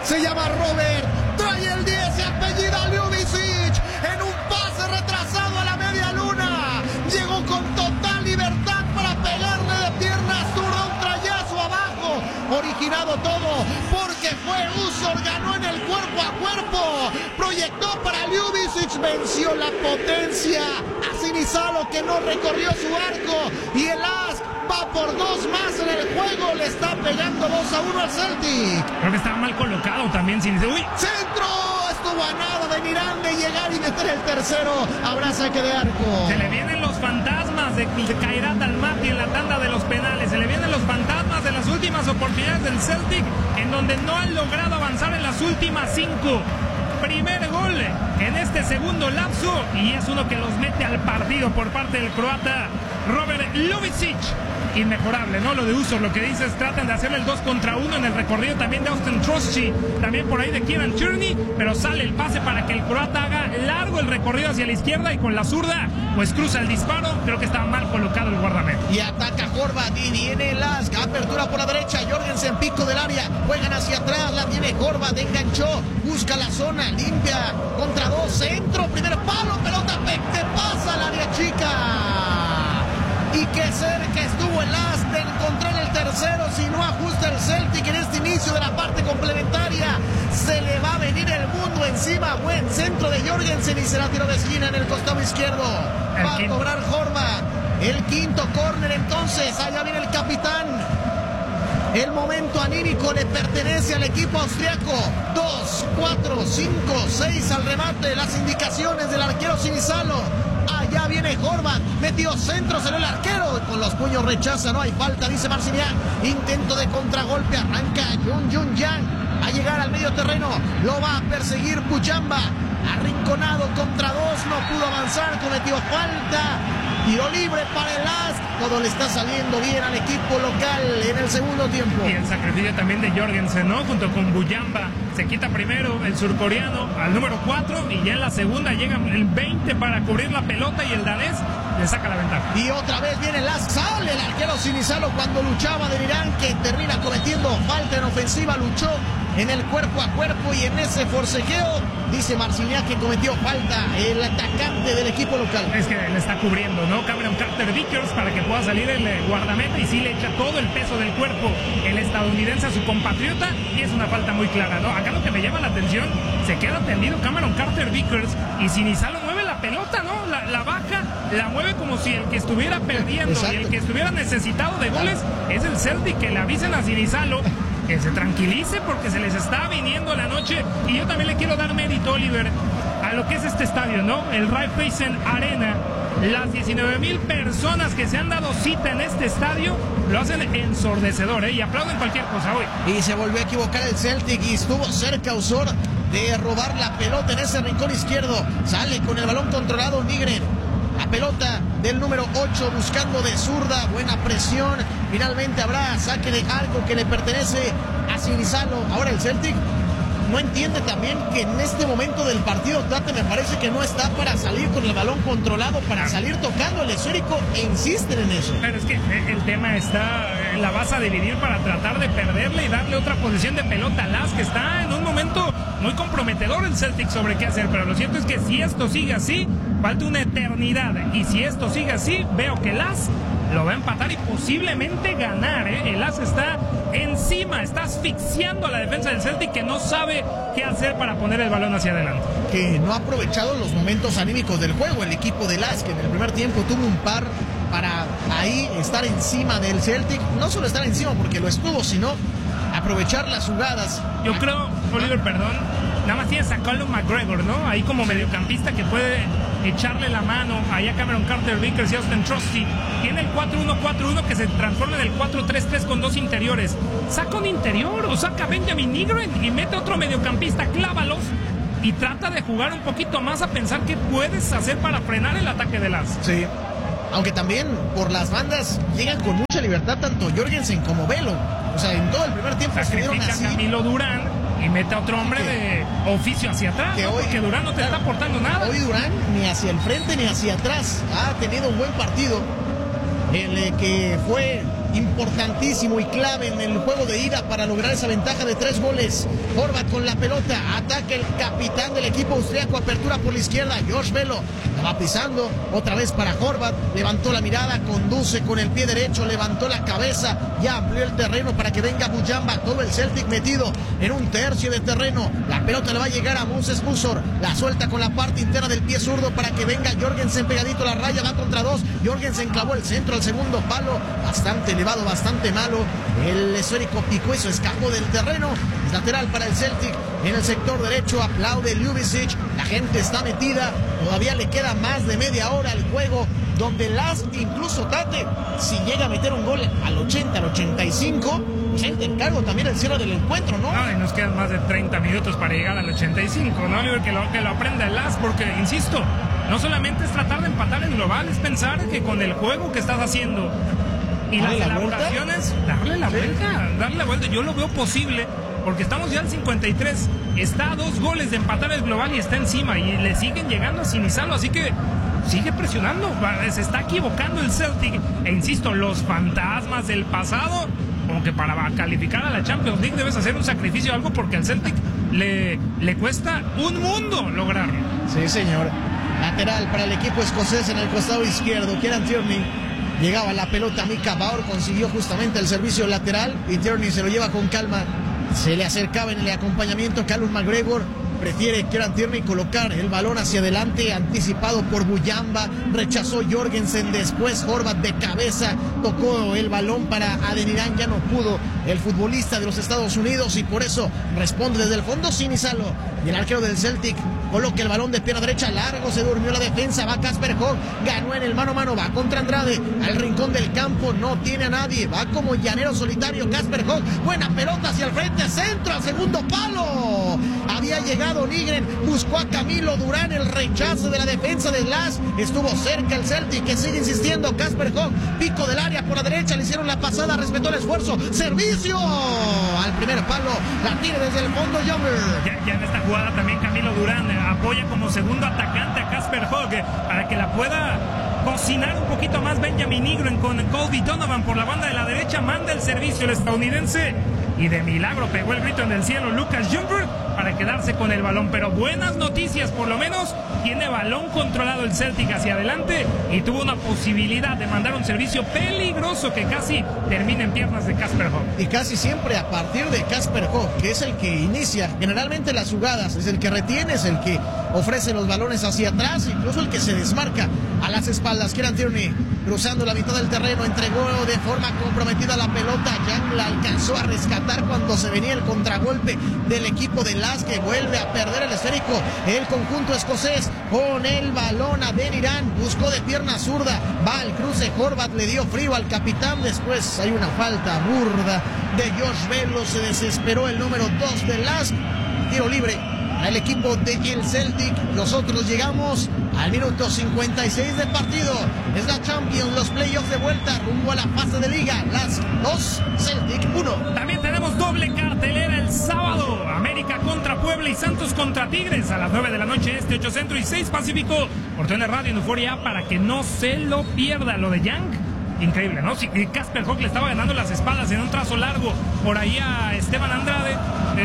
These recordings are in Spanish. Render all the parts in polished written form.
Se llama Robert. Trae el 10, se apellida Ljubicic. En un pase retrasado a la media luna. Llegó con total libertad para pegarle de pierna zurda un trayazo abajo. Originado todo porque fue Usor, ganó en el cuerpo a cuerpo. Proyectó para Ljubicic, venció la potencia. A Sinisalo, que no recorrió su arco. Y el As va por dos más en el juego. Le está pegando 2-1 al Celtic. Creo que estaba mal colocado también. ¡Uy! ¡Centro! Estuvo a nada de Miranda y llegar y meter el tercero. Habrá saque de arco. Se le vienen los fantasmas de Khairat Almaty en la tanda de los penales. Se le vienen los fantasmas de las últimas oportunidades del Celtic, en donde no han logrado avanzar en las últimas 5. Primer gol en este segundo lapso y es uno que los mete al partido por parte del croata Robert Ljubicic. Inmejorable, ¿no? Lo de Usor, lo que dices, tratan de hacerle el 2 contra 1 en el recorrido también de Austin Troschi, también por ahí de Kieran Tierney, pero sale el pase para que el croata haga largo el recorrido hacia la izquierda y con la zurda pues cruza el disparo. Creo que estaba mal colocado el guardameta. Y ataca Horvat y viene Las, apertura por la derecha, Jorgensen, pico del área, juegan hacia atrás, la tiene Horvat, enganchó, busca la zona, limpia, contra 2, centro, primer palo, pelota, te pasa al área chica. Y qué cerca estuvo el As de encontrar el tercero. Si no ajusta el Celtic en este inicio de la parte complementaria, se le va a venir el mundo encima. Buen centro de Jorgensen y será tiro de esquina en el costado izquierdo. Va a cobrar Horvat. El quinto córner entonces. Allá viene el capitán. El momento anímico le pertenece al equipo austriaco. 2, 4, 5, 6 al remate. Las indicaciones del arquero Sinisalo. Allá viene Horvat, metió centro, salió el arquero, con los puños rechaza, no hay falta, dice Marciniak. Intento de contragolpe, arranca Jun Yang a llegar al medio terreno, lo va a perseguir Bujamba, arrinconado contra 2, no pudo avanzar, cometió falta. Tiro libre para el As. Todo le está saliendo bien al equipo local en el segundo tiempo. Y el sacrificio también de Jorgensen, ¿no? Junto con Bujamba. Se quita primero el surcoreano al número 4 y ya en la segunda llega el 20 para cubrir la pelota y el danés le saca la ventaja. Y otra vez viene el As. Sale el arquero Sinisalo cuando luchaba de Irán, que termina cometiendo falta en ofensiva. Luchó en el cuerpo a cuerpo y en ese forcejeo dice Marciniak que cometió falta el atacante del equipo local. Es que le está cubriendo, ¿no? Cameron Carter-Vickers para que pueda salir el guardameta y sí le echa todo el peso del cuerpo el estadounidense a su compatriota y es una falta muy clara, ¿no? Acá lo que me llama la atención, se queda tendido Cameron Carter-Vickers y Sinisalo mueve la pelota, ¿no? La baja, la mueve como si el que estuviera perdiendo. Exacto. Y el que estuviera necesitado de goles es el Celtic, que le avisen a Sinisalo que se tranquilice porque se les está viniendo la noche. Y yo también le quiero dar mérito, Oliver, a lo que es este estadio, ¿no? El Raiffeisen Arena. Las 19,000 personas que se han dado cita en este estadio lo hacen ensordecedor, ¿eh? Y aplauden cualquier cosa hoy. Y se volvió a equivocar el Celtic y estuvo cerca Usor de robar la pelota en ese rincón izquierdo. Sale con el balón controlado Nygren. La pelota del número 8 buscando de zurda, buena presión. Finalmente habrá saque de arco que le pertenece a Sinisalo. Ahora el Celtic no entiende también que en este momento del partido Tate me parece que no está para salir con el balón controlado, para salir tocando el esférico e insisten en eso. Pero es que el tema está, la vas a dividir para tratar de perderle y darle otra posición de pelota a Las, que está en un momento muy comprometedor el Celtic sobre qué hacer, pero lo cierto es que si esto sigue así, falta una eternidad, y si esto sigue así, veo que Las lo va a empatar y posiblemente ganar, ¿eh? El As está encima, está asfixiando a la defensa del Celtic, que no sabe qué hacer para poner el balón hacia adelante. Que no ha aprovechado los momentos anímicos del juego el equipo del As, que en el primer tiempo tuvo un par para ahí estar encima del Celtic. No solo estar encima porque lo estuvo, sino aprovechar las jugadas. Yo creo, Oliver, perdón, nada más tienes a Callum McGregor, ¿no? Ahí como mediocampista que puede echarle la mano allá a Cameron Carter-Vickers y Austin Trusty. Tiene el 4-1-4-1 que se transforma en el 4-3-3 con dos interiores. Saca un interior o saca a Benjamin Nygren y mete otro mediocampista, clávalos y trata de jugar un poquito más a pensar qué puedes hacer para frenar el ataque de Las. Sí, aunque también por las bandas llegan con mucha libertad tanto Jorgensen como Velo. O sea, en todo el primer tiempo estuvieron así. Sacrifica a Camilo Durán y mete a otro hombre de oficio hacia atrás, ¿no? Porque Durán no te está aportando nada. Hoy Durán ni hacia el frente ni hacia atrás ha tenido un buen partido. El que fue importantísimo y clave en el juego de ida para lograr esa ventaja de 3 goles. Horvath con la pelota, ataca el capitán del equipo austriaco, apertura por la izquierda, Josh Velo, la va pisando, otra vez para Horvath, levantó la mirada, conduce con el pie derecho, levantó la cabeza, ya amplió el terreno para que venga Mujamba, todo el Celtic metido en un tercio de terreno, la pelota le va a llegar a Moses Musor, la suelta con la parte interna del pie zurdo para que venga Jorgensen pegadito a la raya, va contra 2, Jorgensen clavó el centro al segundo palo, bastante elevado, bastante malo, el esférico picó eso, escapó del terreno, es lateral para el Celtic, en el sector derecho aplaude Ljubicic, la gente está metida, todavía le queda más de media hora al juego, donde Lask, incluso Tate, si llega a meter un gol al 80, al 85, pues él te encargo también el cierre del encuentro, ¿no? No, y nos quedan más de 30 minutos para llegar al 85, ¿no, Oliver? Que lo aprenda el Lask, porque, insisto, no solamente es tratar de empatar en global, es pensar que con el juego que estás haciendo y las elaboraciones, darle la vuelta. Yo lo veo posible, porque estamos ya al 53, está a 2 goles de empatar el global y está encima, y le siguen llegando a Sinisalo, así que sigue presionando, se está equivocando el Celtic, e insisto, los fantasmas del pasado, como que para calificar a la Champions League debes hacer un sacrificio o algo, porque al Celtic le cuesta un mundo lograrlo. Sí, señor. Lateral para el equipo escocés en el costado izquierdo, Kieran Tierney. Llegaba la pelota, Mika Bauer consiguió justamente el servicio lateral y Tierney se lo lleva con calma. Se le acercaba en el acompañamiento Callum McGregor. Prefiere Kieran Tierney colocar el balón hacia adelante, anticipado por Mujamba. Rechazó Jorgensen, después Horvath de cabeza. Tocó el balón para Adeniran, ya no pudo el futbolista de los Estados Unidos y por eso responde desde el fondo Sinisalo. Y el arquero del Celtic coloca el balón de pierna derecha, largo, se durmió la defensa, va Kasper Hogg, ganó en el mano a mano, va contra Andrade, al rincón del campo, no tiene a nadie, va como llanero solitario Kasper Hogg, buena pelota hacia el frente, centro al segundo palo, había llegado Nygren, buscó a Camilo Durán, el rechazo de la defensa de Lask, estuvo cerca el Celtic, que sigue insistiendo, Kasper Hogg, pico del área por la derecha, le hicieron la pasada, respetó el esfuerzo, servicio, al primer palo, la tira desde el fondo Younger. Ya en esta jugada también Camilo Durán apoya como segundo atacante a Kasper Hogg para que la pueda cocinar un poquito más Benjamin Nygren con Colby Donovan por la banda de la derecha, manda el servicio el estadounidense y de milagro pegó el grito en el cielo Lucas Ljungberg para quedarse con el balón, pero buenas noticias, por lo menos tiene balón controlado el Celtic hacia adelante y tuvo una posibilidad de mandar un servicio peligroso que casi termina en piernas de Kasper Hogg. Y casi siempre a partir de Kasper Hogg, que es el que inicia generalmente las jugadas, es el que retiene, es el que ofrece los balones hacia atrás, incluso el que se desmarca a las espaldas. Kieran Tierney cruzando la mitad del terreno, entregó de forma comprometida la pelota, Young la alcanzó a rescatar cuando se venía el contragolpe del equipo de Lask, que vuelve a perder el esférico, el conjunto escocés con el balón. Adeniran buscó de pierna zurda, va al cruce, Horvath le dio frío al capitán, después hay una falta burda de Josh Velo, se desesperó el número 2 de Lask, tiro libre al equipo de el Celtic. Nosotros llegamos al minuto 56 del partido. Es la Champions, los playoffs de vuelta rumbo a la fase de liga. Lask 2, Celtic 1. También tenemos doble cartelera el sábado. América contra Puebla y Santos contra Tigres a las 9 de la noche, 8 centro y 6 pacífico. Por TUDN Radio en Euforia para que no se lo pierda. Lo de Young, increíble, ¿no? Si Kasper Hogg le estaba ganando las espaldas en un trazo largo por ahí a Esteban Andrade,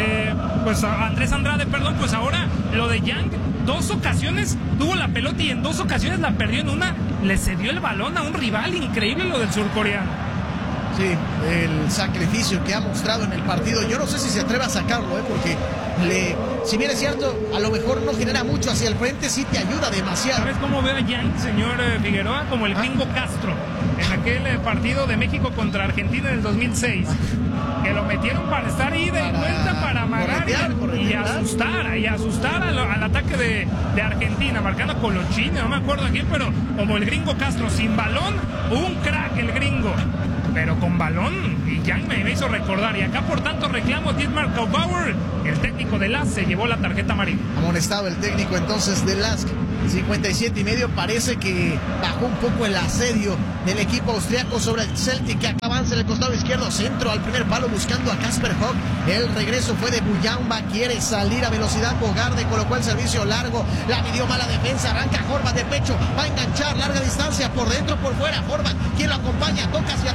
pues a Andrés Andrade, perdón, pues ahora lo de Young, 2 ocasiones tuvo la pelota y en 2 ocasiones la perdió, en una le cedió el balón a un rival, increíble lo del surcoreano. Sí, el sacrificio que ha mostrado en el partido, yo no sé si se atreve a sacarlo, porque si bien es cierto, a lo mejor no genera mucho hacia el frente, sí te ayuda demasiado. ¿Sabes cómo veo a Young, señor Figueroa? Como el gringo Castro, en aquel partido de México contra Argentina en el 2006, que lo metieron para estar ida y vuelta, para amagar y asustar al ataque de Argentina, marcando a Colochini, no me acuerdo a quién, pero como el gringo Castro, sin balón, un crack el gringo, pero con balón, y Young me hizo recordar. Y acá por tanto reclamo Dietmar Kaubauer, el técnico de Lask, se llevó la tarjeta amarilla. Amonestado el técnico entonces de Lask, 57.5, parece que bajó un poco el asedio del equipo austriaco sobre el Celtic, que acá avanza en el costado izquierdo, centro al primer palo buscando a Kasper Hogg, el regreso fue de Mujamba, quiere salir a velocidad, Bogarde colocó el servicio largo, la midió mala defensa, arranca Horvath de pecho, va a enganchar, larga distancia, por dentro, por fuera, Horvath, quien lo acompaña, toca hacia